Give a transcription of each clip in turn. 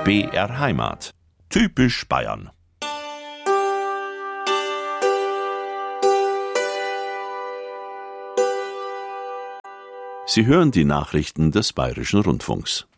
BR Heimat. Typisch Bayern. Sie hören die Nachrichten des Bayerischen Rundfunks.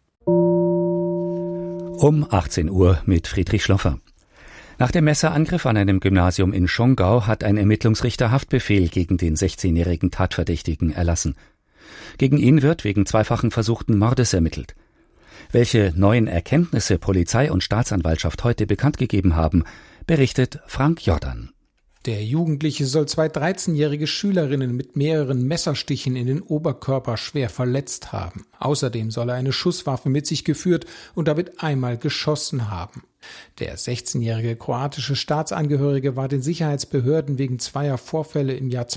Um 18 Uhr mit Friedrich Schloffer. Nach dem Messerangriff an einem Gymnasium in Schongau hat ein Ermittlungsrichter Haftbefehl gegen den 16-jährigen Tatverdächtigen erlassen. Gegen ihn wird wegen zweifachen versuchten Mordes ermittelt. Welche neuen Erkenntnisse Polizei und Staatsanwaltschaft heute bekannt gegeben haben, berichtet Frank Jordan. Der Jugendliche soll 2 13-jährige Schülerinnen mit mehreren Messerstichen in den Oberkörper schwer verletzt haben. Außerdem soll er eine Schusswaffe mit sich geführt und damit einmal geschossen haben. Der 16-jährige kroatische Staatsangehörige war den Sicherheitsbehörden wegen zweier Vorfälle im Jahr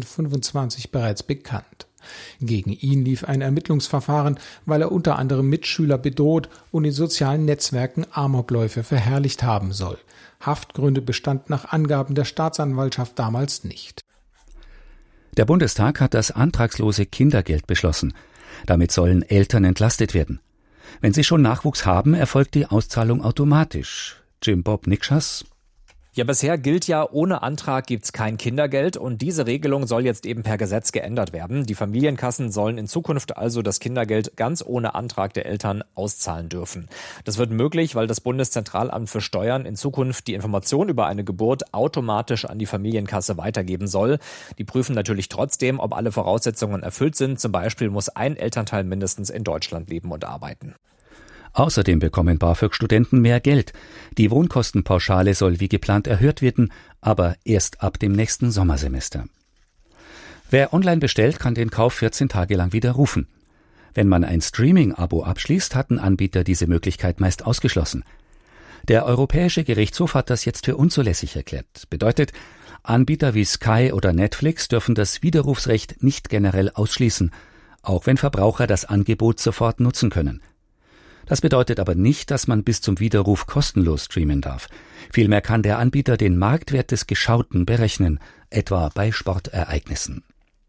2025 bereits bekannt. Gegen ihn lief ein Ermittlungsverfahren, weil er unter anderem Mitschüler bedroht und in sozialen Netzwerken Amokläufe verherrlicht haben soll. Haftgründe bestanden nach Angaben der Staatsanwaltschaft damals nicht. Der Bundestag hat das antragslose Kindergeld beschlossen. Damit sollen Eltern entlastet werden. Wenn sie schon Nachwuchs haben, erfolgt die Auszahlung automatisch. Jim Bob Nikschas. Ja, bisher gilt ja, ohne Antrag gibt's kein Kindergeld und diese Regelung soll jetzt eben per Gesetz geändert werden. Die Familienkassen sollen in Zukunft also das Kindergeld ganz ohne Antrag der Eltern auszahlen dürfen. Das wird möglich, weil das Bundeszentralamt für Steuern in Zukunft die Information über eine Geburt automatisch an die Familienkasse weitergeben soll. Die prüfen natürlich trotzdem, ob alle Voraussetzungen erfüllt sind. Zum Beispiel muss ein Elternteil mindestens in Deutschland leben und arbeiten. Außerdem bekommen BAföG-Studenten mehr Geld. Die Wohnkostenpauschale soll wie geplant erhöht werden, aber erst ab dem nächsten Sommersemester. Wer online bestellt, kann den Kauf 14 Tage lang widerrufen. Wenn man ein Streaming-Abo abschließt, hatten Anbieter diese Möglichkeit meist ausgeschlossen. Der Europäische Gerichtshof hat das jetzt für unzulässig erklärt. Bedeutet, Anbieter wie Sky oder Netflix dürfen das Widerrufsrecht nicht generell ausschließen, auch wenn Verbraucher das Angebot sofort nutzen können. Das bedeutet aber nicht, dass man bis zum Widerruf kostenlos streamen darf. Vielmehr kann der Anbieter den Marktwert des Geschauten berechnen, etwa bei Sportereignissen.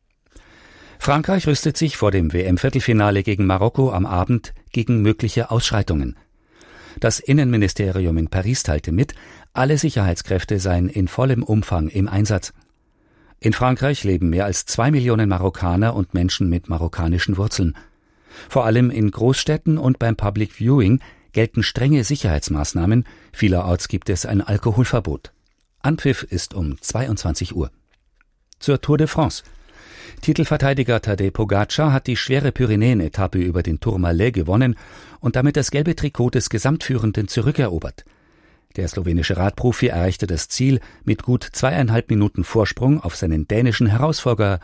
Frankreich rüstet sich vor dem WM-Viertelfinale gegen Marokko am Abend gegen mögliche Ausschreitungen. Das Innenministerium in Paris teilte mit, alle Sicherheitskräfte seien in vollem Umfang im Einsatz. In Frankreich leben mehr als 2 Millionen Marokkaner und Menschen mit marokkanischen Wurzeln. Vor allem in Großstädten und beim Public Viewing gelten strenge Sicherheitsmaßnahmen. Vielerorts gibt es ein Alkoholverbot. Anpfiff ist um 22 Uhr. Zur Tour de France. Titelverteidiger Tadej Pogačar hat die schwere Pyrenäen-Etappe über den Tourmalet gewonnen und damit das gelbe Trikot des Gesamtführenden zurückerobert. Der slowenische Radprofi erreichte das Ziel mit gut 2,5 Minuten Vorsprung auf seinen dänischen Herausforderer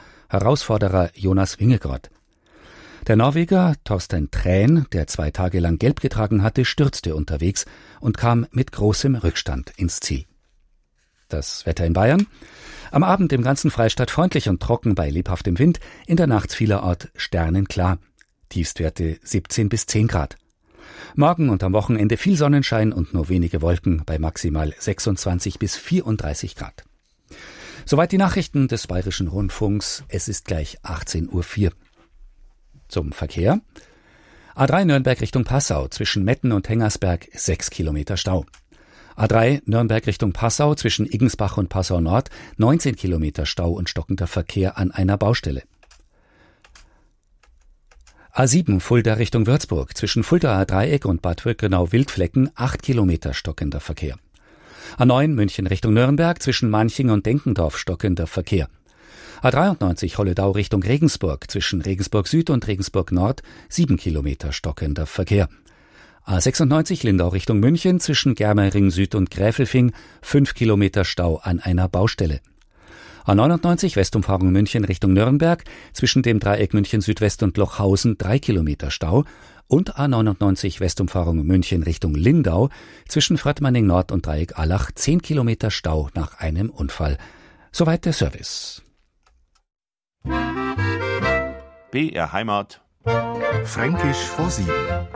Jonas Vingegaard. Der Norweger Torstein Træn, der 2 Tage lang gelb getragen hatte, stürzte unterwegs und kam mit großem Rückstand ins Ziel. Das Wetter in Bayern. Am Abend im ganzen Freistaat freundlich und trocken bei lebhaftem Wind, in der Nacht vielerorts sternenklar. Tiefstwerte 17 bis 10 Grad. Morgen und am Wochenende viel Sonnenschein und nur wenige Wolken bei maximal 26 bis 34 Grad. Soweit die Nachrichten des Bayerischen Rundfunks. Es ist gleich 18:04 Uhr. Zum Verkehr. A3 Nürnberg Richtung Passau zwischen Metten und Hengersberg 6 Kilometer Stau. A3 Nürnberg Richtung Passau zwischen Iggensbach und Passau Nord 19 Kilometer Stau und stockender Verkehr an einer Baustelle. A7 Fulda Richtung Würzburg zwischen Fuldaer Dreieck und Bad Birkenau-Wildflecken 8 Kilometer stockender Verkehr. A9 München Richtung Nürnberg zwischen Manching und Denkendorf stockender Verkehr. A93 Holledau Richtung Regensburg zwischen Regensburg Süd und Regensburg Nord 7 Kilometer stockender Verkehr. A96 Lindau Richtung München zwischen Germering Süd und Gräfelfing 5 Kilometer Stau an einer Baustelle. A99 Westumfahrung München Richtung Nürnberg zwischen dem Dreieck München Südwest und Lochhausen 3 Kilometer Stau und A99 Westumfahrung München Richtung Lindau zwischen Fröttmanning Nord und Dreieck Allach 10 Kilometer Stau nach einem Unfall. Soweit der Service. BR Heimat. Fränkisch vor 7.